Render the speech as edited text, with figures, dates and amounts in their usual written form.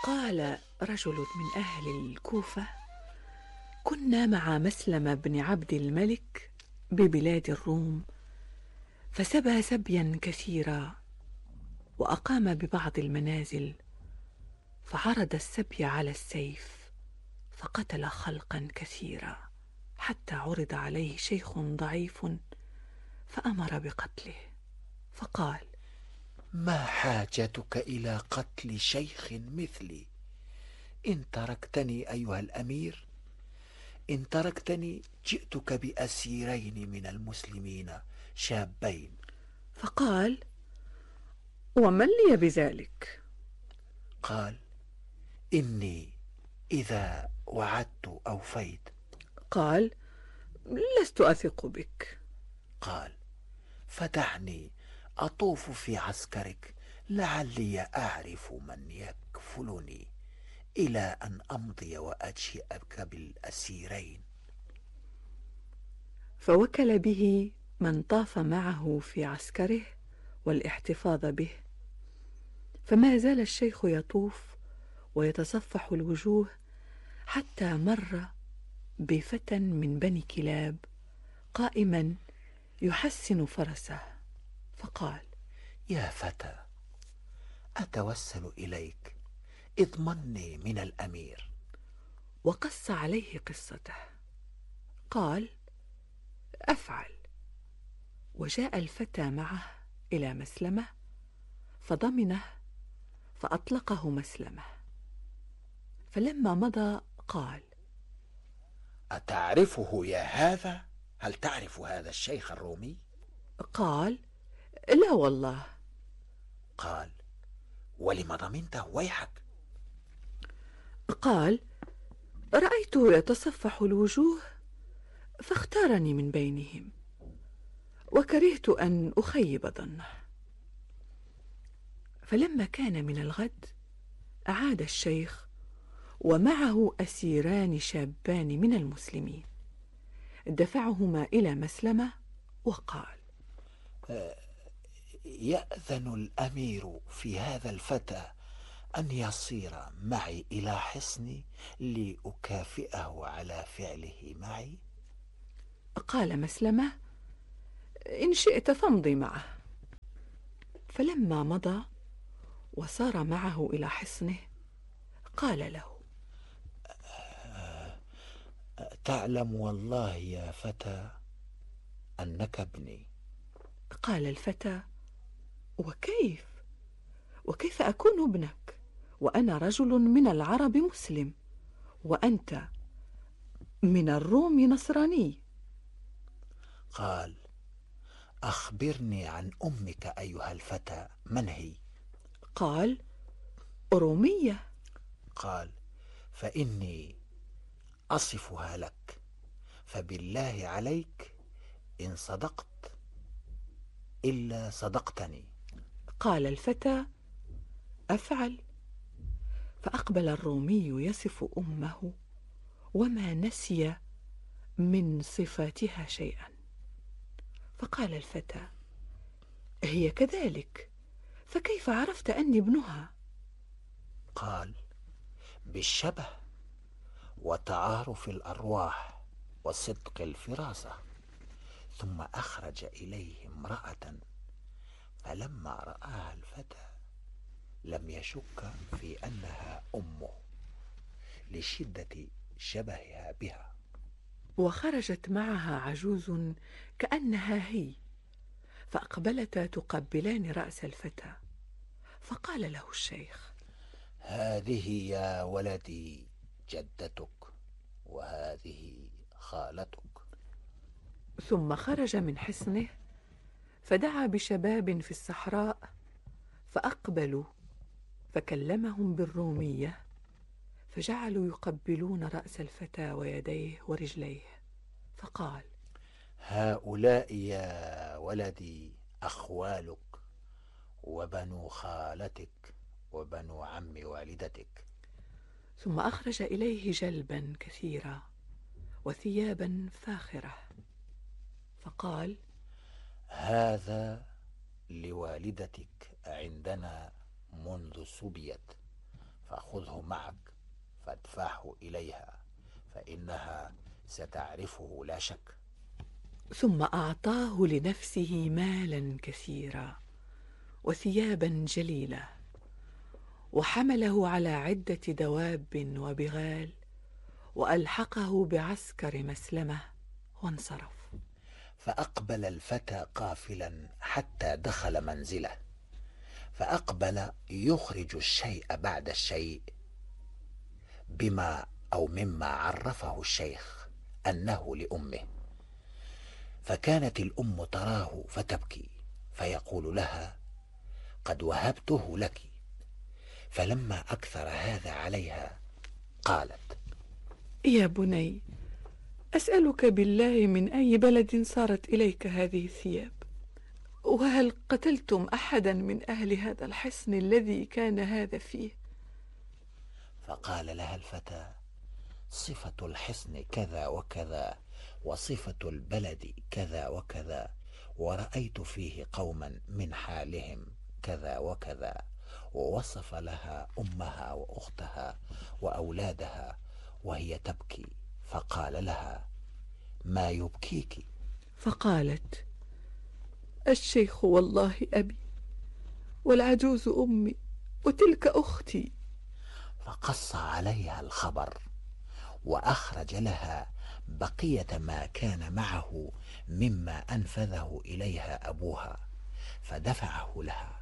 قال رجل من أهل الكوفة: كنا مع مسلم بن عبد الملك ببلاد الروم، فسبى سبيا كثيرا، وأقام ببعض المنازل، فعرض السبي على السيف، فقتل خلقا كثيرا، حتى عرض عليه شيخ ضعيف فأمر بقتله، فقال: ما حاجتك إلى قتل شيخ مثلي؟ إن تركتني أيها الأمير، إن تركتني جئتك بأسيرين من المسلمين شابين. فقال: ومن لي بذلك؟ قال: إني إذا وعدت أوفيت. قال: لست أثق بك. قال: فدعني أطوف في عسكرك، لعلي أعرف من يكفلني إلى أن أمضي وأجيئك بالأسيرين. فوكل به من طاف معه في عسكره والاحتفاظ به، فما زال الشيخ يطوف ويتصفح الوجوه، حتى مر بفتى من بني كلاب قائما يحسن فرسه، فقال: يا فتى، أتوسل إليك، اضمني من الأمير. وقص عليه قصته. قال: أفعل. وجاء الفتى معه إلى مسلمة فضمنه، فأطلقه مسلمة. فلما مضى قال: أتعرفه يا هذا؟ هل تعرف هذا الشيخ الرومي؟ قال: لا والله. قال: ولم ضمنته ويحك؟ قال: رأيته يتصفح الوجوه فاختارني من بينهم، وكرهت أن أخيب ظنه. فلما كان من الغد أعاد الشيخ ومعه أسيران شابان من المسلمين، دفعهما إلى مسلمة وقال: يأذن الأمير في هذا الفتى أن يصير معي إلى حصني لأكافئه على فعله معي؟ قال مسلمة: إن شئت فامضي معه. فلما مضى وصار معه إلى حصنه قال له: تعلم والله يا فتى أنك ابني. قال الفتى: وكيف؟ وكيف أكون ابنك وأنا رجل من العرب مسلم، وأنت من الروم نصراني؟ قال: أخبرني عن أمك أيها الفتى، من هي؟ قال: رومية. قال: فإني أصفها لك، فبالله عليك إن صدقت إلا صدقتني. قال الفتى: أفعل. فأقبل الرومي يصف أمه وما نسي من صفاتها شيئا، فقال الفتى: هي كذلك، فكيف عرفت أني ابنها؟ قال: بالشبه وتعارف الأرواح وصدق الفراسة. ثم أخرج إليه امرأة، فلما رآها الفتى لم يشك في أنها أمه لشدة شبهها بها. وخرجت معها عجوز كأنها هي، فأقبلتا تقبلان رأس الفتى، فقال له الشيخ: هذه يا ولدي جدتك، وهذه خالتك. ثم خرج من حصنه فدعا بشباب في الصحراء فأقبلوا، فكلمهم بالرومية، فجعلوا يقبلون رأس الفتى ويديه ورجليه، فقال: هؤلاء يا ولدي أخوالك وبنو خالتك وبنو عم والدتك. ثم أخرج إليه جلبا كثيرا وثيابا فاخرة، فقال: هذا لوالدتك عندنا منذ سبيت، فخذه معك فادفعه إليها، فإنها ستعرفه لا شك. ثم أعطاه لنفسه مالا كثيرا وثيابا جليلة، وحمله على عدة دواب وبغال، وألحقه بعسكر مسلمة وانصرف. فأقبل الفتى قافلا حتى دخل منزله، فأقبل يخرج الشيء بعد الشيء بما أو مما عرفه الشيخ أنه لأمه. فكانت الأم تراه فتبكي، فيقول لها: قد وهبته لك. فلما أكثر هذا عليها قالت: يا بني، أسألك بالله من أي بلد صارت إليك هذه الثياب؟ وهل قتلتم أحدا من أهل هذا الحصن الذي كان هذا فيه؟ فقال لها الفتى: صفة الحصن كذا وكذا، وصفة البلد كذا وكذا، ورأيت فيه قوما من حالهم كذا وكذا. ووصف لها أمها وأختها وأولادها وهي تبكي، فقال لها: ما يبكيك؟ فقالت: الشيخ والله أبي، والعجوز أمي، وتلك أختي. فقص عليها الخبر، وأخرج لها بقية ما كان معه مما أنفذه إليها أبوها، فدفعه لها.